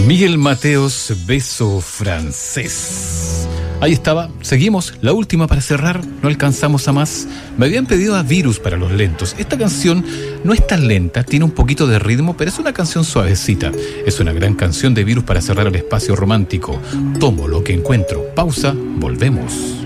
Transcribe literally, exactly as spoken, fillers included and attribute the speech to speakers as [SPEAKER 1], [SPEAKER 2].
[SPEAKER 1] Miguel Mateos, Beso Francés. Ahí estaba, seguimos, la última para cerrar, no alcanzamos a más. Me habían pedido a Virus para los lentos. Esta canción no es tan lenta, tiene un poquito de ritmo, pero es una canción suavecita. Es una gran canción de Virus para cerrar el espacio romántico. Tomo lo que encuentro. Pausa, volvemos.